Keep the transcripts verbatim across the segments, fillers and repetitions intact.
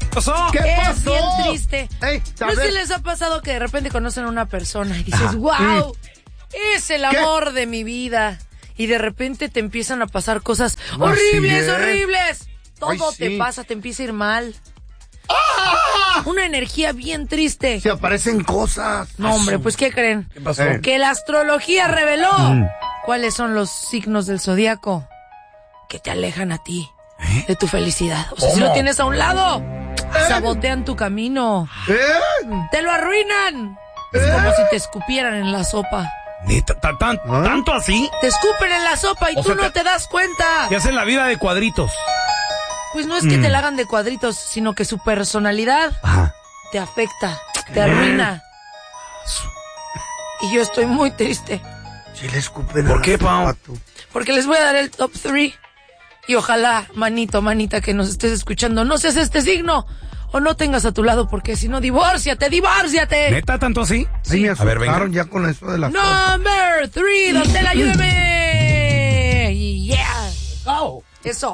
pasó? ¿Qué es pasó? bien triste. Ey, ¿No a sé si ver. les ha pasado que de repente conocen a una persona y dices, Ajá. wow, es el ¿Qué? amor de mi vida? Y de repente te empiezan a pasar cosas No, horribles, sí, ¿eh? horribles. Todo Ay, te sí. pasa, te empieza a ir mal. ¡Ah! Una energía bien triste. Se aparecen cosas. No, hombre, pues ¿qué creen? ¿Qué pasó? Eh. Que la astrología reveló Mm. cuáles son los signos del zodiaco que te alejan a ti ¿Eh? de tu felicidad. O sea, si ¿Cómo? lo tienes a un lado, sabotean tu camino, ¿Eh? te lo arruinan. Es ¿Eh? como si te escupieran en la sopa. ¿Neta, ta- tan- ¿Ah? ¿Tanto así? Te escupen en la sopa y O tú sea, no te- te das cuenta. Te hacen la vida de cuadritos. Pues no es que Mm. te la hagan de cuadritos, sino que su personalidad Ajá. te afecta, te arruina. Y yo estoy muy triste Si le escupen ¿Por a qué, la Pau? sopa, tú. porque les voy a dar el top tres. Y ojalá, manito, manita, que nos estés escuchando, no seas este signo o no tengas a tu lado, porque si no, divórciate, divórciate. ¿Neta, tanto así? Ay, me A ver, venga. asustaron ya con eso de la sopa. Number three, Don Tela, ayúdeme. Yeah. Oh. Eso.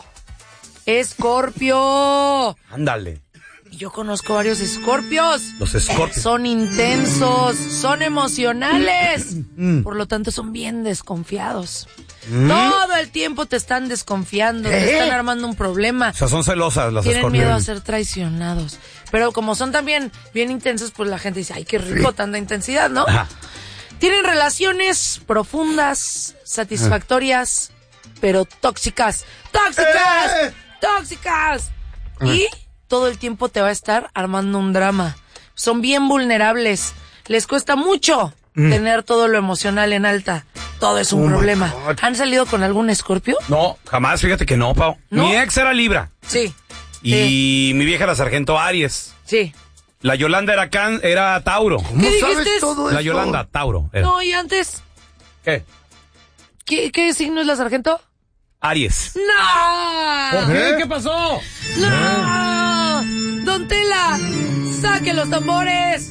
Escorpio. Ándale. Y yo conozco varios escorpios. Los escorpios. Son intensos, son emocionales. Mm. Por lo tanto, son bien desconfiados. Mm. Todo el tiempo te están desconfiando, te ¿Eh? están armando un problema. O sea, son celosas las Tienen escorpios. miedo a ser traicionados. Pero como son también bien intensos, pues la gente dice, ay, qué rico, tanta intensidad, ¿no? Ajá. Tienen relaciones profundas, satisfactorias, pero tóxicas. ¡Tóxicas! ¡Eh! ¡Tóxicas! Y todo el tiempo te va a estar armando un drama. Son bien vulnerables. Les cuesta mucho tener todo lo emocional en alta. Todo es un Oh my problema. God. ¿Han salido con algún escorpio? No, jamás, fíjate que no, Pau. ¿No? Mi ex era Libra. Sí. Y mi vieja era sargento Aries. Sí. La Yolanda era can, era Tauro. ¿Cómo ¿Qué sabes dijiste? todo La esto? Yolanda, Tauro. era. No, y antes, ¿Qué? ¿qué, qué signo es la sargento? Aries. ¡No! ¿Por qué? ¿Eh? ¿Qué pasó? ¡No! ¡Don Tela! ¡Saque los tambores!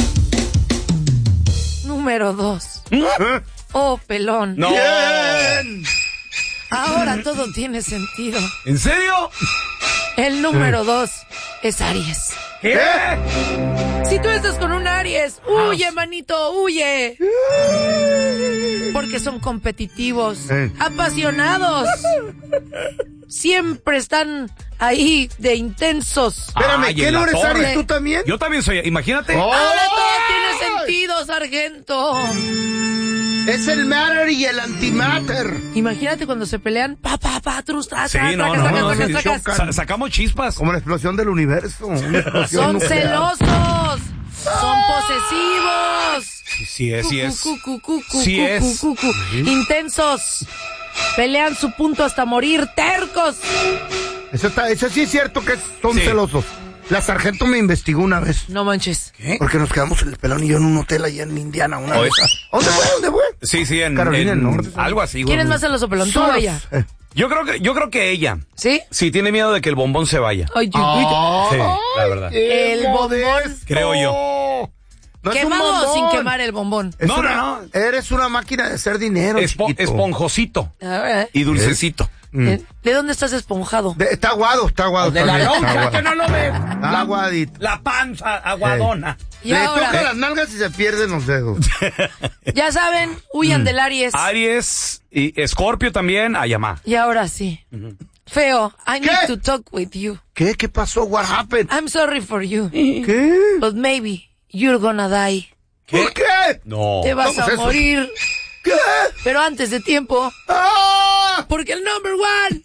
Número dos. ¿Eh? Oh, pelón. No. Bien. Ahora todo tiene sentido. ¿En serio? El número dos es Aries. ¿Qué? Si tú estás con un Aries, huye, manito, huye. Porque son competitivos, Eh. apasionados. Siempre están ahí de intensos. Espérame, Ay, ¿qué en no la eres torre. Aries tú también? Yo también soy, imagínate. Oh. Ahora todo tiene sentido, sargento. Es el matter y el antimatter. Imagínate cuando se pelean, pa, pa, pa, trus, tras, Sí, tras, no, tracas, no, tracas, no, tracas, sí, tracas. chocan. Sa- sacamos chispas. Como la explosión del universo. Una explosión Son nuclear. celosos, son posesivos. Sí, sí es, sí es. Cu, cu, cu, cu, Sí cu, es. cu, cu, cu. Intensos. Pelean su punto hasta morir, tercos. Eso, está, eso sí es cierto que son Sí. celosos. La sargento me investigó una vez. No manches. ¿Qué? Porque nos quedamos en el pelón y yo en un hotel allá en Indiana una Oye. vez. ¿Dónde fue? ¿Dónde fue? Sí, sí, en, Carolina en- del Norte. algo así. ¿Quién es güey. más celoso, pelón? ¿Tú o Solos. ella? Eh. Yo creo que, yo creo que ella. ¿Sí? Sí, tiene miedo de que el bombón se vaya. Ay, yo- Ah. Sí, la verdad. ¡Qué El bombón. modesto! Creo yo. No es un ¿Quemado o bombón. sin quemar el bombón? Es No, una- no, no. Eres una máquina de hacer dinero, Espo- chiquito. esponjosito A ver, y dulcecito. Mm. ¿eh? ¿De dónde estás esponjado? De- está aguado, está aguado. De la también, está lonja aguado. que no lo ve. Está aguadito. La panza aguadona. Y Le ahora, toca las nalgas y se pierden los dedos. ya saben, huyan del Aries. Aries y Escorpio también, Ayamá. Y ahora sí. Feo, I need ¿Qué? to talk with you. ¿Qué? ¿Qué pasó? What happened? I'm sorry for you, ¿Qué? but maybe you're gonna die. ¿Por qué? No. Te vas ¿Cómo a es eso? morir, ¿Qué? pero antes de tiempo, ¡Ah! porque el number one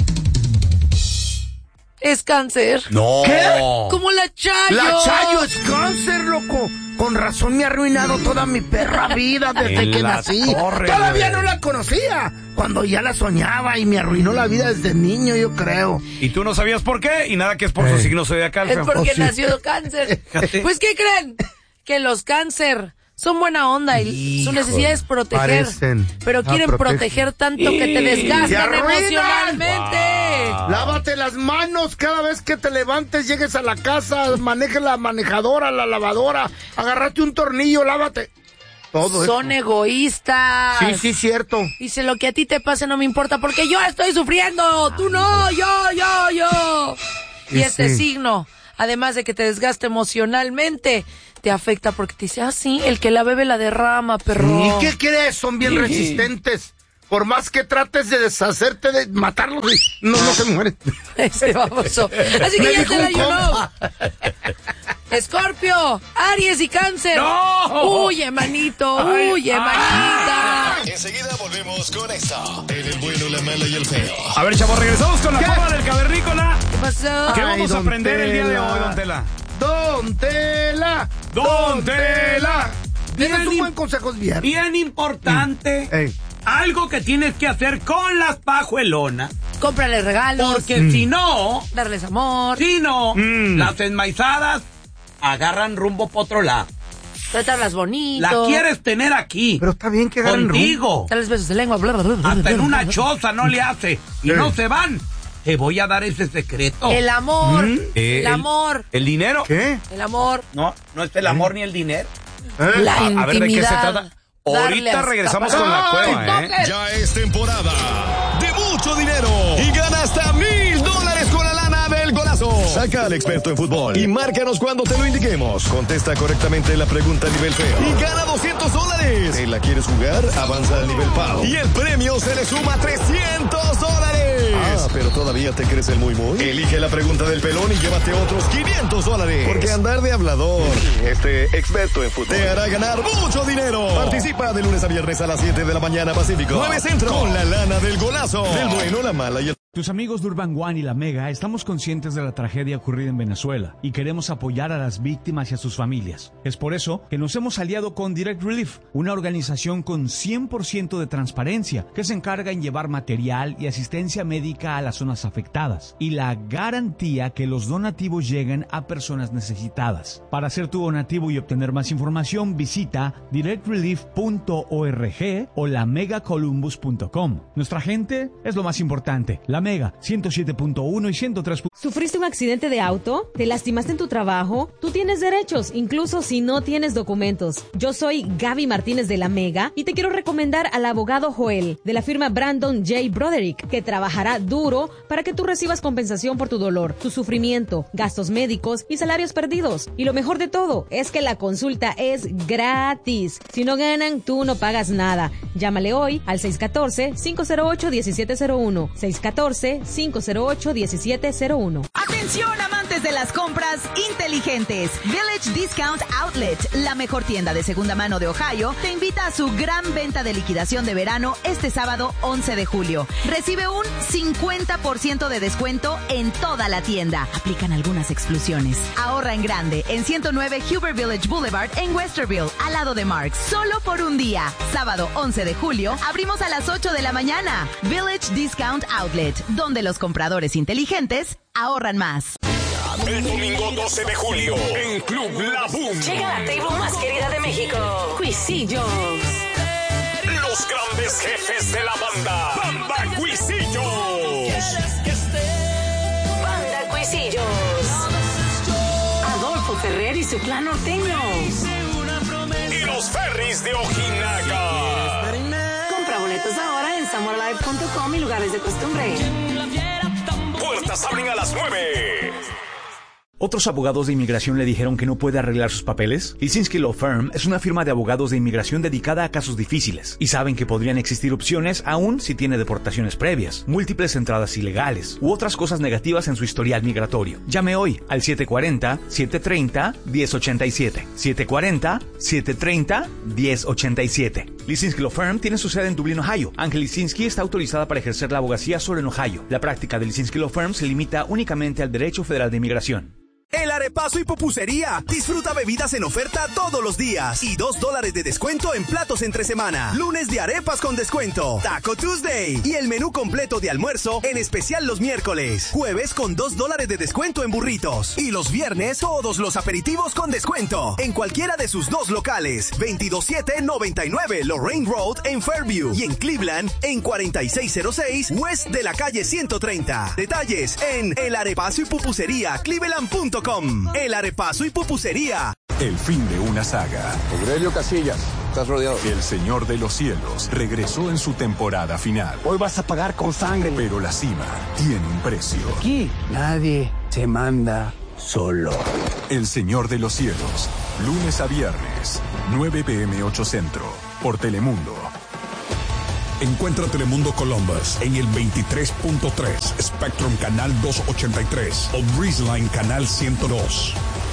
es cáncer. No. ¿Qué? Como la Chayo. La Chayo es cáncer, loco. Con razón me ha arruinado toda mi perra vida desde En que la nací. torre, Todavía güey. no la conocía. Cuando ya la soñaba y me arruinó la vida desde niño, yo creo. Y tú no sabías por qué, y nada que es por su Eh. signo zodiacal. Es feo. porque Oh, sí. nació cáncer. Fíjate. Pues, ¿qué creen? Que los cáncer son buena onda y su Híjole, necesidad es proteger. parecen. Pero Ah, quieren protegen. proteger tanto que te Y- desgastan ¡Se arruinan! emocionalmente. Wow. Lávate las manos cada vez que te levantes, llegues a la casa, maneje la manejadora, la lavadora, agárrate un tornillo, lávate. Todo Son egoístas. eso. Sí, sí, cierto. Dice, lo que a ti te pase no me importa porque yo estoy sufriendo. Tú no, yo, yo, yo. Y Sí, este sí. signo, Además de que te desgasta emocionalmente, te afecta porque te dice, ah, sí, el que la bebe la derrama, perro. ¿Y qué crees? Son bien resistentes. Por más que trates de deshacerte, de matarlos, no, no se mueren. Ese baboso. Así que Me ya dijo te la un ayunó. compa. Escorpio, Aries y Cáncer. ¡No! Huye, manito, huye, Ay, manita. Enseguida volvemos con esta. En el bueno, la mala y el feo. A ver, chavos, regresamos con la ¿Qué? forma del cavernícola. ¿Qué pasó? ¿Qué Ay, vamos a don aprender el día de Tela. hoy, don Tela? Don Tela. Don Tela. Tienes un Bien, buen consejo, es bien. bien importante. Ey. Algo que tienes que hacer con las pajuelonas. Cómprale regalos. Porque si no, Darles amor. si no, Mm. las enmaizadas agarran rumbo por otro lado. Tratarlas bonito. La quieres tener aquí. Pero está bien que agarren rumbo. Contigo. Darles besos de lengua. Bla, bla, bla, bla, Hasta bla, en bla, una bla. choza no le hace. Y Sí. no se van. Te voy a dar ese secreto. El amor. Mm. Eh, el amor. ¿El dinero? ¿Qué? El amor. No, no es el amor ni el dinero. ¿Eh? La A, a ver, ¿de qué se intimidad. trata? Darle Ahorita hasta- regresamos con la ¡Ay, cueva, ¿eh? Ya es temporada de mucho dinero y gana hasta mil dólares con la lana del golazo. Saca al experto en fútbol y márcanos cuando te lo indiquemos. Contesta correctamente la pregunta a nivel feo y gana doscientos dólares. ¿Te la quieres jugar? Avanza al nivel pavo y el premio se le suma a trescientos dólares. Ah, pero todavía te crees el muy muy. Elige la pregunta del pelón y llévate otros quinientos dólares. Porque andar de hablador, este experto en fútbol, te hará ganar mucho dinero. Participa de lunes a viernes a las siete de la mañana Pacífico. nueve Centro. Con la lana del golazo. Del bueno, la mala y el... Tus amigos de Urban One y La Mega estamos conscientes de la tragedia ocurrida en Venezuela y queremos apoyar a las víctimas y a sus familias. Es por eso que nos hemos aliado con Direct Relief, una organización con cien por ciento de transparencia que se encarga en llevar material y asistencia médica a las zonas afectadas y la garantía que los donativos lleguen a personas necesitadas. Para hacer tu donativo y obtener más información, visita direct relief punto org o la mega columbus punto com. Nuestra gente es lo más importante. La Mega ciento siete punto uno y ciento tres. ¿Sufriste un accidente de auto? ¿Te lastimaste en tu trabajo? Tú tienes derechos, incluso si no tienes documentos. Yo soy Gaby Martínez de La Mega y te quiero recomendar al abogado Joel de la firma Brandon J. Broderick, que trabajará duro para que tú recibas compensación por tu dolor, tu sufrimiento, gastos médicos y salarios perdidos. Y lo mejor de todo es que la consulta es gratis. Si no ganan, tú no pagas nada. Llámale hoy al seis uno cuatro, cinco cero ocho, uno siete cero uno. seis uno cuatro, cinco cero ocho, uno siete cero uno. Atención, amantes de las compras inteligentes. Village Discount Outlet, la mejor tienda de segunda mano de Ohio, te invita a su gran venta de liquidación de verano este sábado once de julio. Recibe un cincuenta por ciento de descuento en toda la tienda. Aplican algunas exclusiones. Ahorra en grande en ciento nueve Huber Village Boulevard en Westerville, al lado de Marks. Solo por un día. Sábado once de julio, abrimos a las ocho de la mañana. Village Discount Outlet, donde los compradores inteligentes ahorran más. El domingo doce de julio en Club La Boom. Llega la tribu más querida de México, Cuisillos. Los grandes jefes de la banda, Banda Cuisillos. Banda Cuisillos. Adolfo Ferrer y su clan norteño. Y los Ferris de Ojinaga. Compra boletos ahora en samurai live punto com y lugares de costumbre. Puertas abren a las nueve. ¿Otros abogados de inmigración le dijeron que no puede arreglar sus papeles? Lisinski Law Firm es una firma de abogados de inmigración dedicada a casos difíciles y saben que podrían existir opciones aún si tiene deportaciones previas, múltiples entradas ilegales u otras cosas negativas en su historial migratorio. Llame hoy al siete cuatro cero, siete tres cero, uno cero ocho siete. siete cuatro cero, siete tres cero, uno cero ocho siete. Lisinski Law Firm tiene su sede en Dublín, Ohio. Ángel Lisinski está autorizada para ejercer la abogacía solo en Ohio. La práctica de Lisinski Law Firm se limita únicamente al derecho federal de inmigración. El Arepazo y Pupusería. Disfruta bebidas en oferta todos los días y dos dólares de descuento en platos entre semana. Lunes de arepas con descuento. Taco Tuesday. Y el menú completo de almuerzo en especial los miércoles. Jueves con dos dólares de descuento en burritos. Y los viernes todos los aperitivos con descuento. En cualquiera de sus dos locales. veintidós siete noventa y nueve Lorraine Road en Fairview. Y en Cleveland en cuarenta y seis cero seis West de la calle ciento treinta. Detalles en El Arepazo y Pupusería Cleveland punto com. El Arepazo y Pupusería. El fin de una saga. Aurelio Casillas, estás rodeado. El Señor de los Cielos regresó en su temporada final. Hoy vas a pagar con sangre. Pero la cima tiene un precio. Aquí nadie se manda solo. El Señor de los Cielos, lunes a viernes, nueve pm ocho Centro, por Telemundo. Encuentra Telemundo Columbus en el veintitrés punto tres, Spectrum Canal doscientos ochenta y tres o Breezeline Canal ciento dos.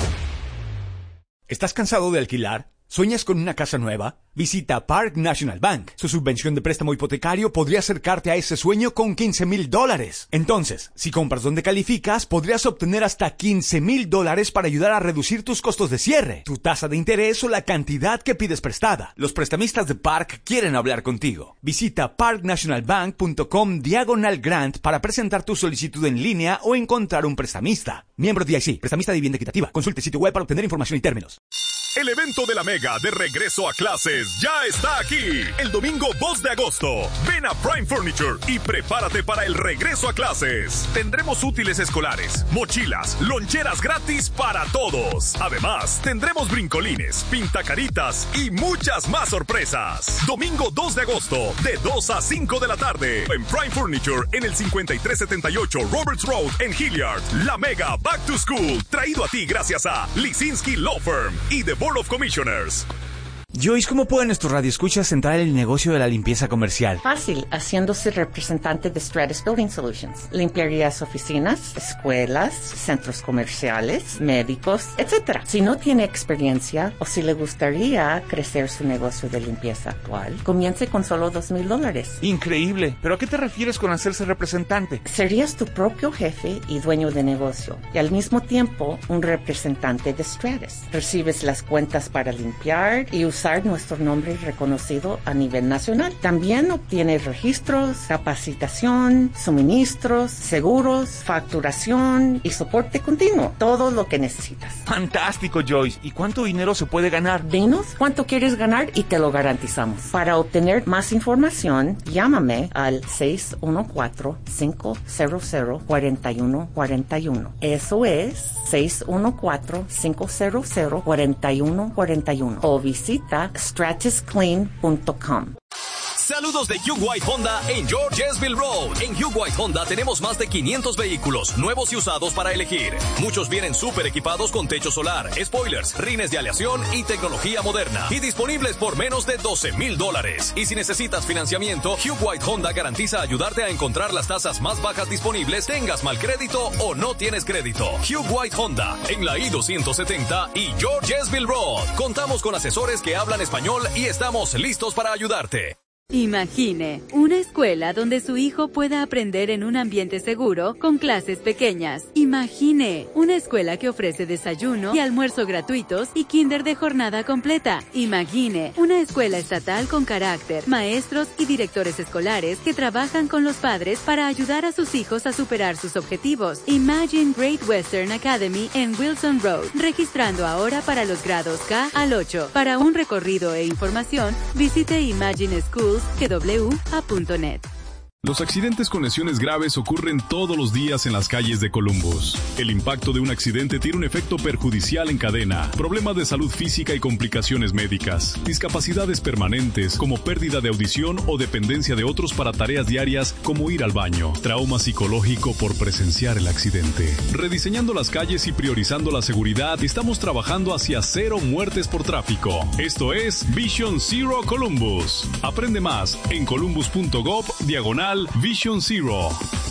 ¿Estás cansado de alquilar? ¿Sueñas con una casa nueva? Visita Park National Bank. Su subvención de préstamo hipotecario podría acercarte a ese sueño con quince mil dólares. Entonces, si compras donde calificas, podrías obtener hasta quince mil dólares para ayudar a reducir tus costos de cierre, tu tasa de interés o la cantidad que pides prestada. Los prestamistas de Park quieren hablar contigo. Visita parknationalbank.com diagonal grant para presentar tu solicitud en línea o encontrar un prestamista. Miembro D I C, prestamista de vivienda equitativa. Consulte sitio web para obtener información y términos. El evento de la Mega de regreso a clases ya está aquí. El domingo dos de agosto. Ven a Prime Furniture y prepárate para el regreso a clases. Tendremos útiles escolares, mochilas, loncheras gratis para todos. Además, tendremos brincolines, pintacaritas y muchas más sorpresas. Domingo dos de agosto, de dos a cinco de la tarde. En Prime Furniture, en el cincuenta y tres setenta y ocho Roberts Road, en Hilliard. La Mega Back to School, traído a ti gracias a Lisinski Law Firm y The Board of Commissioners. Joyce, ¿cómo puede nuestro radioescuchas entrar en el negocio de la limpieza comercial? Fácil, haciéndose representante de Stratus Building Solutions. Limpiarías oficinas, escuelas, centros comerciales, médicos, etcétera. Si no tiene experiencia o si le gustaría crecer su negocio de limpieza actual, comience con solo dos mil dólares. Increíble. ¿Pero a qué te refieres con hacerse representante? Serías tu propio jefe y dueño de negocio y al mismo tiempo un representante de Stratus. Recibes las cuentas para limpiar y usar nuestro nombre reconocido a nivel nacional. También obtiene registros, capacitación, suministros, seguros, facturación y soporte continuo. Todo lo que necesitas. Fantástico, Joyce. ¿Y cuánto dinero se puede ganar? Dinos cuánto quieres ganar y te lo garantizamos. Para obtener más información, llámame al seis uno cuatro, cinco cero cero, cuatro uno cuatro uno. Eso es seis uno cuatro, cinco cero cero, cuatro uno cuatro uno. O visita stratus clean punto com. Saludos de Hugh White Honda en Georgesville Road. En Hugh White Honda tenemos más de quinientos vehículos, nuevos y usados para elegir. Muchos vienen súper equipados con techo solar, spoilers, rines de aleación y tecnología moderna. Y disponibles por menos de doce mil dólares. Y si necesitas financiamiento, Hugh White Honda garantiza ayudarte a encontrar las tasas más bajas disponibles, tengas mal crédito o no tienes crédito. Hugh White Honda en la I doscientos setenta y Georgesville Road. Contamos con asesores que hablan español y estamos listos para ayudarte. Imagine una escuela donde su hijo pueda aprender en un ambiente seguro con clases pequeñas. Imagine una escuela que ofrece desayuno y almuerzo gratuitos y kinder de jornada completa. Imagine una escuela estatal con carácter, maestros y directores escolares que trabajan con los padres para ayudar a sus hijos a superar sus objetivos. Imagine Great Western Academy en Wilson Road, registrando ahora para los grados K al ocho. Para un recorrido e información, visite Imagine School G W A punto net. Los accidentes con lesiones graves ocurren todos los días en las calles de Columbus. El impacto de un accidente tiene un efecto perjudicial en cadena, problemas de salud física y complicaciones médicas, discapacidades permanentes como pérdida de audición o dependencia de otros para tareas diarias como ir al baño, trauma psicológico por presenciar el accidente. Rediseñando las calles y priorizando la seguridad, estamos trabajando hacia cero muertes por tráfico. Esto es Vision Zero Columbus. Aprende más en columbus punto gov diagonal Vision Zero.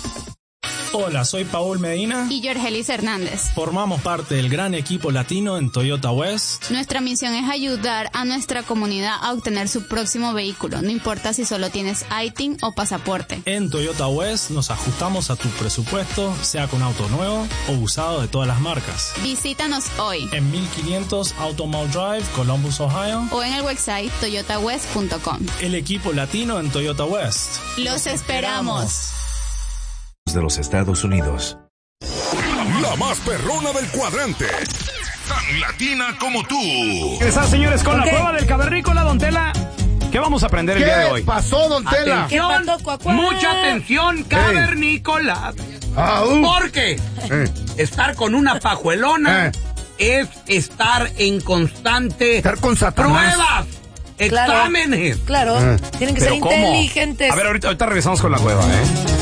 Hola, soy Paul Medina y Yorgelis Hernández. Formamos parte del gran equipo latino en Toyota West. Nuestra misión es ayudar a nuestra comunidad a obtener su próximo vehículo, no importa si solo tienes I T I N o pasaporte. En Toyota West nos ajustamos a tu presupuesto, sea con auto nuevo o usado de todas las marcas. Visítanos hoy en mil quinientos Automall Drive, Columbus, Ohio, o en el website toyota west punto com. El equipo latino en Toyota West. Los esperamos. De los Estados Unidos. La más perrona del cuadrante. Tan latina como tú. Están, señores, con la prueba del cavernícola, Don Tela. ¿Qué vamos a aprender el día de hoy? ¿Qué pasó, Don Tela? Atención, ¿Qué pasó, mucha atención, cavernícola. Ah, uh. Porque eh. estar con una pajuelona eh. es estar en constante estar con Satanás. Pruebas. Exámenes. Claro, claro. Eh. Tienen que ser ¿Cómo? inteligentes. A ver, ahorita, ahorita regresamos con la cueva, ¿eh?